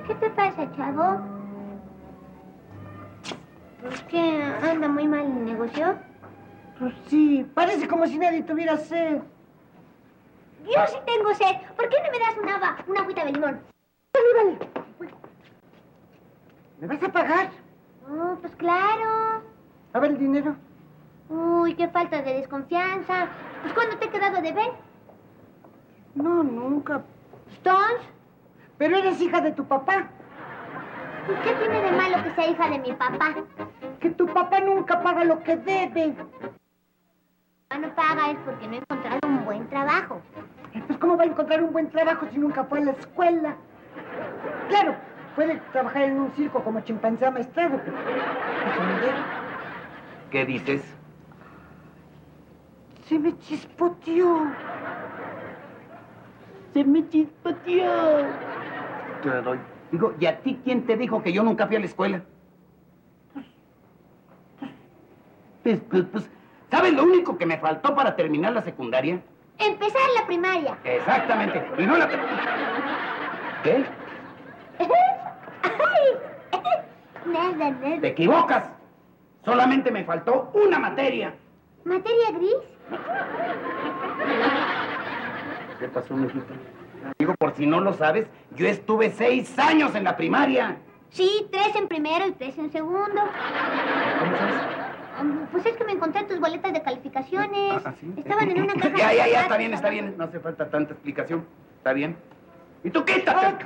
¿Qué te pasa, chavo? ¿Por qué? ¿Anda muy mal el negocio? Pues sí, parece como si nadie tuviera sed. Yo sí tengo sed. ¿Por qué no me das una agüita de limón? Vale. ¿Me vas a pagar? Oh, pues claro. A ver el dinero. Uy, qué falta de desconfianza. Pues, ¿cuándo te he quedado de ver? No, nunca. ¿Stones? Pero eres hija de tu papá. ¿Y qué tiene de malo que sea hija de mi papá? Que tu papá nunca paga lo que debe. No paga es porque no he encontrado un buen trabajo. Pues, ¿cómo va a encontrar un buen trabajo si nunca fue a la escuela? Claro, puede trabajar en un circo como chimpancé amaestrado, pero... ¿Qué dices? Se me chispoteó. Se me chispoteó. Te la doy. Digo, ¿y a ti quién te dijo que yo nunca fui a la escuela? Pues, ¿sabes lo único que me faltó para terminar la secundaria? Empezar la primaria. Exactamente. Y no la... ¿Qué? Nada. Te equivocas. Solamente me faltó una materia. ¿Materia gris? ¿Qué pasó, mijito? Digo, por si no lo sabes, yo estuve 6 años en la primaria. Sí, 3 en primero y 3 en segundo. ¿Cómo sabes? Pues es que me encontré tus boletas de calificaciones. ¿Sí? Estaban en una caja. Ya, de está zapatos. bien, está bien. No hace falta tanta explicación. Está bien. ¿Y tú quítate?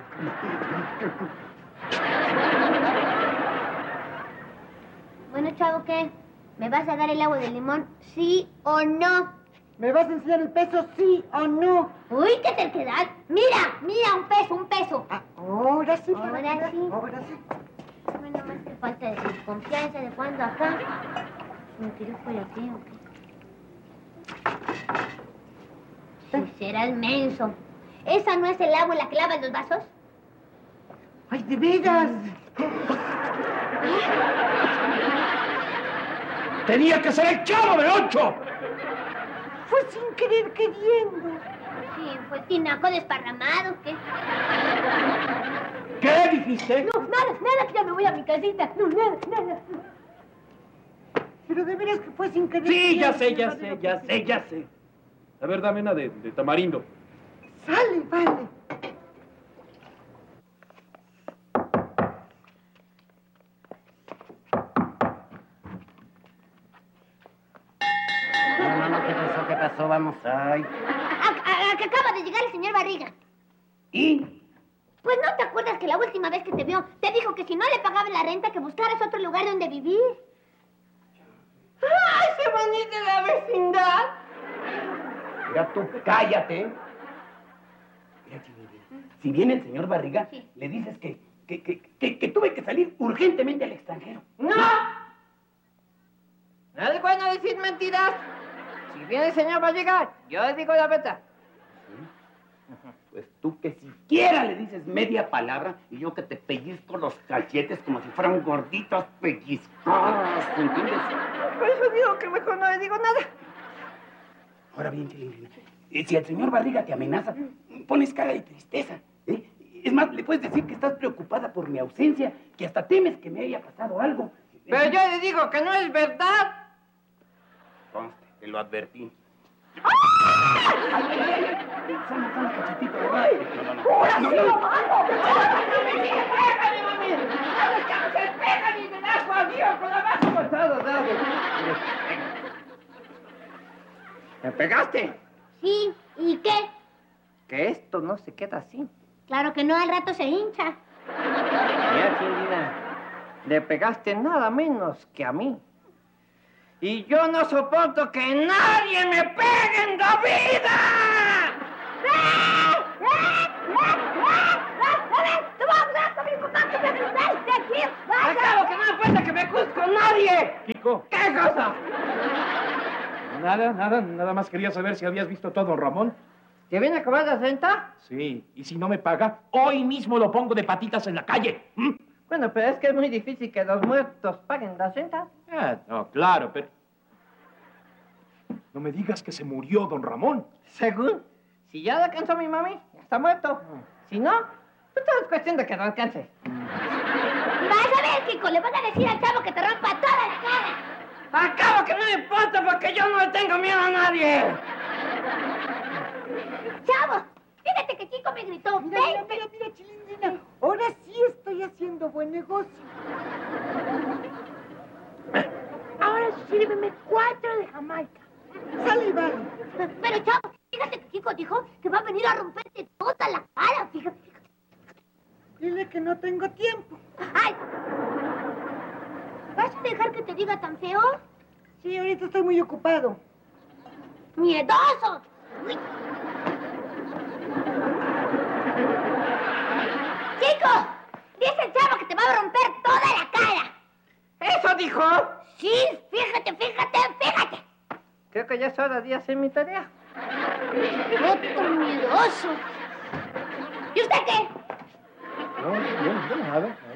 Bueno, chavo, ¿qué? ¿Me vas a dar el agua de limón, sí o no? ¿Me vas a enseñar el peso, sí o no? Uy, qué terquedad. Mira, un peso. Ah, ahora sí. Ahora sí. Ahora sí. Bueno, más que falta de desconfianza de cuando acá. ¿Me tiró por aquí o qué? Sí, serás menso. ¿Esa no es el agua en la que lavas los vasos? ¡Ay, de veras! ¡Tenía que ser el Chavo del 8! Fue sin querer queriendo. Sí, fue tinaco desparramado, ¿qué? ¿Qué dijiste? No, nada, que ya me voy a mi casita. No, nada. Pero de veras que fue sin querer. Sí, ya queriendo. sé. A ver, dame una de tamarindo. Sale, vale. No, ¿qué pasó? Vamos, ay. Que acaba de llegar el señor Barriga. ¿Y? Pues no te acuerdas que la última vez que te vio, te dijo que si no le pagaba la renta, que buscaras otro lugar donde vivir. ¡Ay, se bonita de la vecindad! Mira, tú cállate. Mira, si viene el señor Barriga, Sí. le dices que tuve que salir urgentemente al extranjero. ¡No! Nada de bueno decir mentiras. Si viene el señor Barriga, yo le digo la verdad. Pues tú que siquiera le dices media palabra y yo que te pellizco los cachetes como si fueran gorditos pellizcados, ¿entiendes? Por eso digo que mejor no le digo nada. Ahora bien, Chilindrina, si el señor Barriga te amenaza, pones cara de tristeza, ¿eh? Es más, le puedes decir que estás preocupada por mi ausencia, que hasta temes que me haya pasado algo. Pero yo le digo que no es verdad. Conste, te lo advertí. ¡Ay! Sana, cachetito, ¿verdad? No. ¿Me pegaste? Sí, ¿y qué? Que esto no se queda así. Claro que no, al rato se hincha. Mira, Chindina, le pegaste nada menos que a mí. Y yo no soporto que nadie me pegue en la vida. ¡Acabo que no me cuenta que me acuso con nadie! Kiko, ¿Qué cosa? nada más quería saber si habías visto todo, Ramón. ¿Que viene a cobrar la renta? Sí, y si no me paga, hoy mismo lo pongo de patitas en la calle. ¿Mm? Bueno, pero es que es muy difícil que los muertos paguen la renta. No, claro, pero... No me digas que se murió don Ramón. Según, si ya la alcanzó mi mami, ya está muerto. Si no, Pues todo es cuestión de que no alcance. Vas a ver, Kiko, le van a decir al chavo que te rompa toda la cara. Acabo que no me importa porque yo no le tengo miedo a nadie. Chavo, fíjate que Kiko me gritó. Mira, Chilindrina. Ahora sí estoy haciendo buen negocio. Ahora sírveme 4 de Jamaica. Sale, vale. Pero, chavo, fíjate que Kiko dijo que va a venir a romperte toda la cara. Fíjate. Dile que no tengo tiempo. ¡Ay! ¿Vas a dejar que te diga tan feo? Sí, ahorita estoy muy ocupado. ¡Miedoso! Uy. ¡Chico! Dice el chavo que te va a romper toda la cara. ¿Eso dijo? Sí, fíjate. Creo que ya es hora de hacer mi tarea. Otro miedoso. ¿Y usted qué? No, a ver.